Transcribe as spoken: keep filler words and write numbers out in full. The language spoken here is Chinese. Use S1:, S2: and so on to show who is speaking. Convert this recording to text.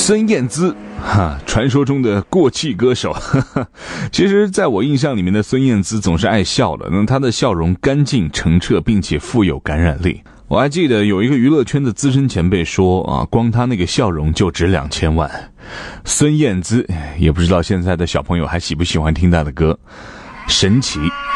S1: 孙燕姿，哈，传说中的过气歌手。其实在我印象里面的孙燕姿总是爱笑的，那她的笑容干净澄澈，并且富有感染力。我还记得有一个娱乐圈的资深前辈说啊，光她那个笑容就值两千万。孙燕姿，也不知道现在的小朋友还喜不喜欢听她的歌，神奇。